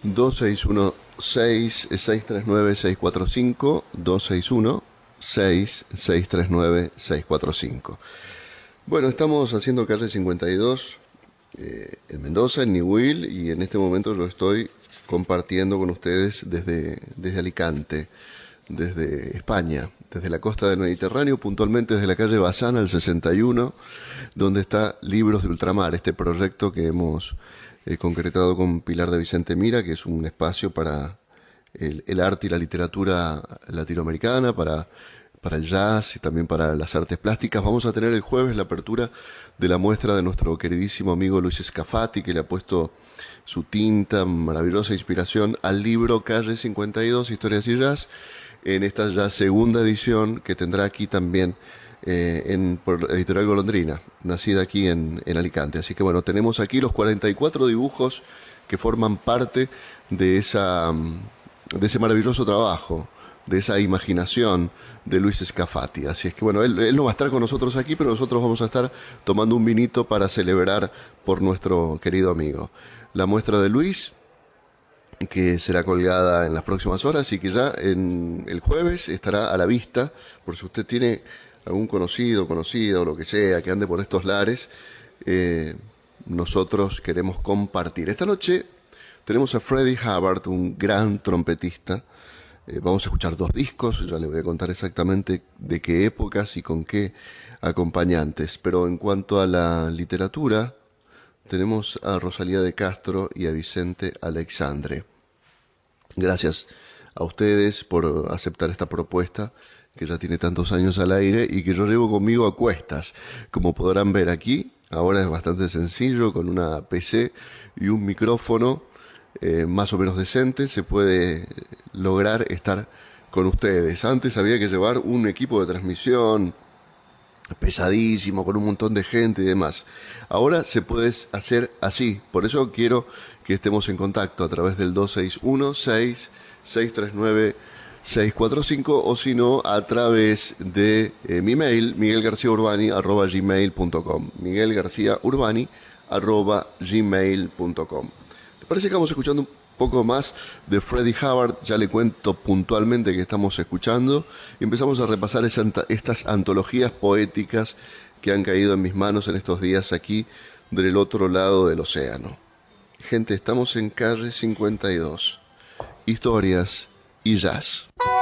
261-639-645, 261-639-645. Bueno, estamos haciendo calle 52 en Mendoza, en Ñubil, y en este momento yo estoy compartiendo con ustedes desde Alicante, desde España, desde la costa del Mediterráneo, puntualmente desde la calle Bazán al 61, donde está Libros de Ultramar, este proyecto que hemos concretado con Pilar de Vicente Mira, que es un espacio para el arte y la literatura latinoamericana, para el jazz y también para las artes plásticas. Vamos a tener el jueves la apertura de la muestra de nuestro queridísimo amigo Luis Scafati, que le ha puesto su tinta, maravillosa inspiración al libro Calle 52, Historias y Jazz, en esta ya segunda edición que tendrá aquí también por Editorial Golondrina, nacida aquí en Alicante. Así que bueno, tenemos aquí los 44 dibujos que forman parte de ese maravilloso trabajo, de esa imaginación de Luis Scafati. Así es que bueno, él no va a estar con nosotros aquí, pero nosotros vamos a estar tomando un vinito para celebrar por nuestro querido amigo. La muestra de Luis, que será colgada en las próximas horas y que ya en el jueves estará a la vista, por si usted tiene algún conocido, conocida o lo que sea que ande por estos lares, nosotros queremos compartir. Esta noche tenemos a Freddie Hubbard, un gran trompetista. Vamos a escuchar 2 discos, ya le voy a contar exactamente de qué épocas y con qué acompañantes. Pero en cuanto a la literatura, tenemos a Rosalía de Castro y a Vicente Alexandre. Gracias a ustedes por aceptar esta propuesta que ya tiene tantos años al aire y que yo llevo conmigo a cuestas. Como podrán ver aquí, ahora es bastante sencillo, con una PC y un micrófono más o menos decente, se puede lograr estar con ustedes. Antes había que llevar un equipo de transmisión pesadísimo, con un montón de gente y demás. Ahora se puede hacer así, por eso quiero que estemos en contacto a través del 261-639-645 o si no, a través de mi mail, miguelgarciaurbani@gmail.com, miguelgarciaurbani@gmail.com. ¿Te parece que vamos escuchando un poco más de Freddie Hubbard? Ya le cuento puntualmente que estamos escuchando y empezamos a repasar estas antologías poéticas que han caído en mis manos en estos días aquí del otro lado del océano. Gente, estamos en calle 52. Historias y jazz.